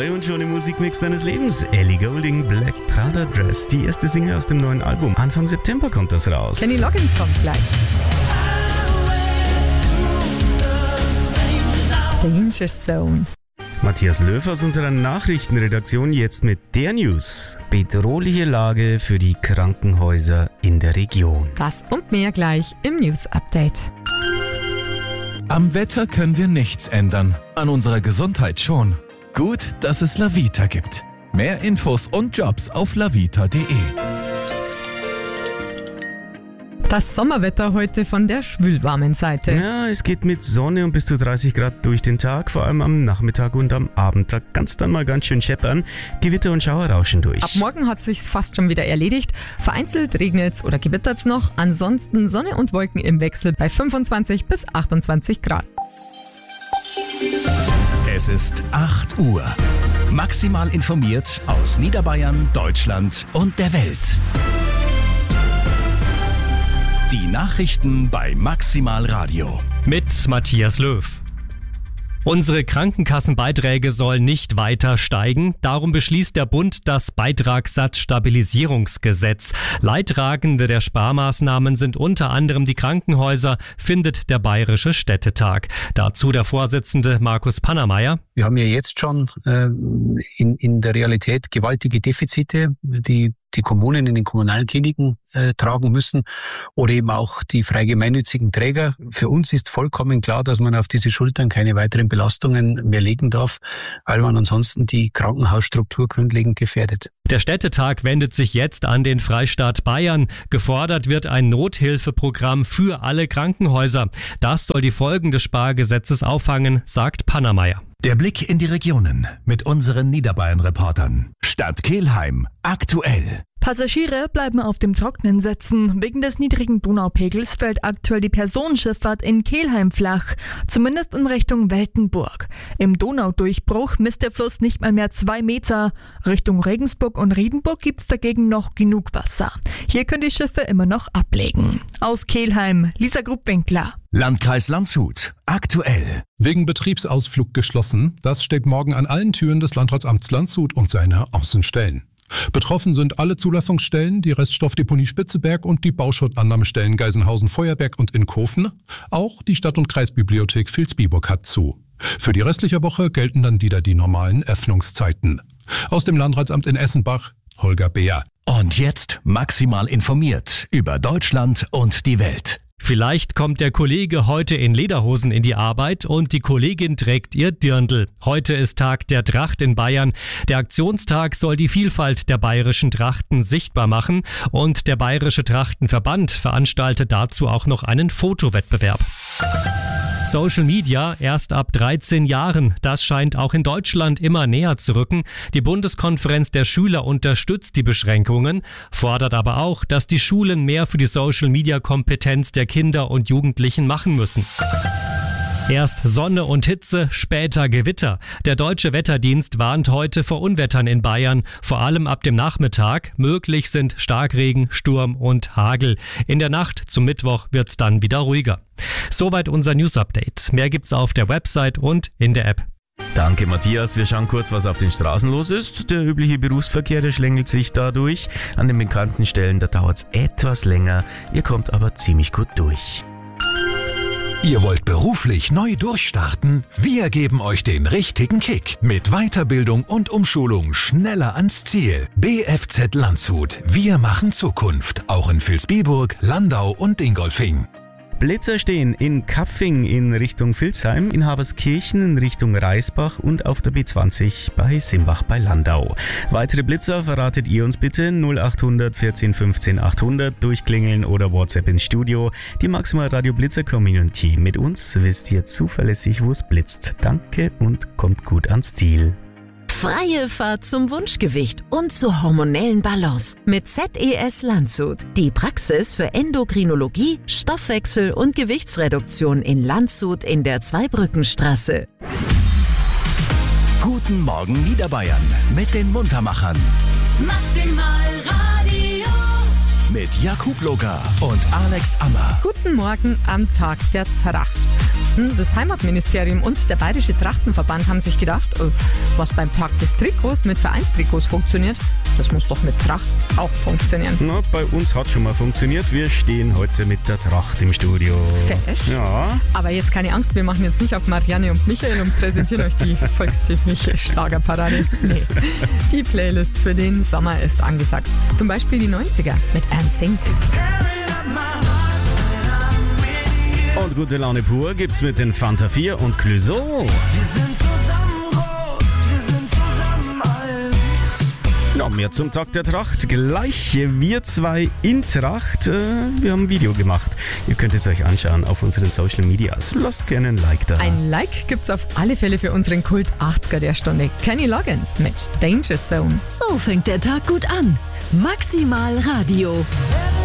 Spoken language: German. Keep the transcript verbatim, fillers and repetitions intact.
neu und schon im Musikmix deines Lebens. Ellie Goulding, Black Prada Dress, die erste Single aus dem neuen Album. Anfang September kommt das raus. Kenny Loggins kommt gleich. Danger Zone. Matthias Löw aus unserer Nachrichtenredaktion jetzt mit der News. Bedrohliche Lage für die Krankenhäuser in der Region. Das und mehr gleich im News Update. Am Wetter können wir nichts ändern, an unserer Gesundheit schon. Gut, dass es Lavita gibt. Mehr Infos und Jobs auf lavita punkt de. Das Sommerwetter heute von der schwülwarmen Seite. Ja, es geht mit Sonne und bis zu dreißig Grad durch den Tag, vor allem am Nachmittag und am Abend. Da kann es dann mal ganz schön scheppern. Gewitter und Schauer rauschen durch. Ab morgen hat es sich fast schon wieder erledigt. Vereinzelt regnet's oder gewittert's noch. Ansonsten Sonne und Wolken im Wechsel bei fünfundzwanzig bis achtundzwanzig Grad. Es ist acht Uhr. Maximal informiert aus Niederbayern, Deutschland und der Welt. Die Nachrichten bei Maximal Radio. Mit Matthias Löw. Unsere Krankenkassenbeiträge sollen nicht weiter steigen. Darum beschließt der Bund das Beitragssatzstabilisierungsgesetz. Leidtragende der Sparmaßnahmen sind unter anderem die Krankenhäuser, findet der Bayerische Städtetag. Dazu der Vorsitzende Markus Pannermeier. Wir haben ja jetzt schon äh, in, in der Realität gewaltige Defizite, die die Kommunen in den kommunalen Kliniken äh, tragen müssen oder eben auch die frei gemeinnützigen Träger. Für uns ist vollkommen klar, dass man auf diese Schultern keine weiteren Belastungen mehr legen darf, weil man ansonsten die Krankenhausstruktur grundlegend gefährdet. Der Städtetag wendet sich jetzt an den Freistaat Bayern. Gefordert wird ein Nothilfeprogramm für alle Krankenhäuser. Das soll die Folgen des Spargesetzes auffangen, sagt Pannermeier. Der Blick in die Regionen mit unseren Niederbayern-Reportern. Stadt Kelheim, aktuell. Passagiere bleiben auf dem Trockenen sitzen. Wegen des niedrigen Donaupegels fällt aktuell die Personenschifffahrt in Kelheim flach, zumindest in Richtung Weltenburg. Im Donaudurchbruch misst der Fluss nicht mal mehr zwei Meter. Richtung Regensburg und Riedenburg gibt's dagegen noch genug Wasser. Hier können die Schiffe immer noch ablegen. Aus Kelheim, Lisa Gruppwinkler. Landkreis Landshut, aktuell. Wegen Betriebsausflug geschlossen. Das steht morgen an allen Türen des Landratsamts Landshut und seiner Außenstellen. Betroffen sind alle Zulassungsstellen, die Reststoffdeponie Spitzeberg und die Bauschuttannahmestellen Geisenhausen, Feuerberg und Inkofen. Auch die Stadt- und Kreisbibliothek Vilsbiburg hat zu. Für die restliche Woche gelten dann wieder die normalen Öffnungszeiten. Aus dem Landratsamt in Essenbach, Holger Beer. Und jetzt maximal informiert über Deutschland und die Welt. Vielleicht kommt der Kollege heute in Lederhosen in die Arbeit und die Kollegin trägt ihr Dirndl. Heute ist Tag der Tracht in Bayern. Der Aktionstag soll die Vielfalt der bayerischen Trachten sichtbar machen und der Bayerische Trachtenverband veranstaltet dazu auch noch einen Fotowettbewerb. Social Media erst ab dreizehn Jahren. Das scheint auch in Deutschland immer näher zu rücken. Die Bundeskonferenz der Schüler unterstützt die Beschränkungen, fordert aber auch, dass die Schulen mehr für die Social Media Kompetenz der Kinder und Jugendlichen machen müssen. Erst Sonne und Hitze, später Gewitter. Der Deutsche Wetterdienst warnt heute vor Unwettern in Bayern, vor allem ab dem Nachmittag. Möglich sind Starkregen, Sturm und Hagel. In der Nacht zum Mittwoch wird's dann wieder ruhiger. Soweit unser News-Update. Mehr gibt's auf der Website und in der App. Danke Matthias, wir schauen kurz, was auf den Straßen los ist. Der übliche Berufsverkehr, der schlängelt sich dadurch. An den bekannten Stellen, da dauert's etwas länger. Ihr kommt aber ziemlich gut durch. Ihr wollt beruflich neu durchstarten? Wir geben euch den richtigen Kick. Mit Weiterbildung und Umschulung schneller ans Ziel. B F Z Landshut. Wir machen Zukunft. Auch in Vilsbiburg, Landau und Dingolfing. Blitzer stehen in Kapfing in Richtung Vilsheim, in Haberskirchen in Richtung Reisbach und auf der B zwanzig bei Simbach bei Landau. Weitere Blitzer verratet ihr uns bitte null acht hundert vierzehn fünfzehn achthundert, durchklingeln oder WhatsApp ins Studio. Die Maximal Radio Blitzer Community. Mit uns wisst ihr zuverlässig, wo es blitzt. Danke und kommt gut ans Ziel. Freie Fahrt zum Wunschgewicht und zur hormonellen Balance mit Z E S Landshut. Die Praxis für Endokrinologie, Stoffwechsel und Gewichtsreduktion in Landshut in der Zweibrückenstraße. Guten Morgen Niederbayern mit den Muntermachern. Maximal Radio. Mit Jakub Loga und Alex Ammer. Guten Morgen am Tag der Tracht. Das Heimatministerium und der Bayerische Trachtenverband haben sich gedacht, was beim Tag des Trikots mit Vereinstrikots funktioniert, das muss doch mit Tracht auch funktionieren. Na, bei uns hat schon mal funktioniert. Wir stehen heute mit der Tracht im Studio. Fesch. Ja. Aber jetzt keine Angst, wir machen jetzt nicht auf Marianne und Michael und präsentieren euch die volkstümliche Schlagerparade. Nee, die Playlist für den Sommer ist angesagt. Zum Beispiel die neunziger mit N Sync. Und gute Laune pur gibt's mit den Fanta vier und Clouseau. Wir sind zusammen groß, wir sind zusammen alt. Ja, mehr zum Tag der Tracht. Gleich wir zwei in Tracht. Äh, wir haben ein Video gemacht. Ihr könnt es euch anschauen auf unseren Social Medias. Lasst gerne ein Like da. Ein Like gibt's auf alle Fälle für unseren Kult achtziger der Stunde. Kenny Loggins mit Danger Zone. So fängt der Tag gut an. Maximal Radio.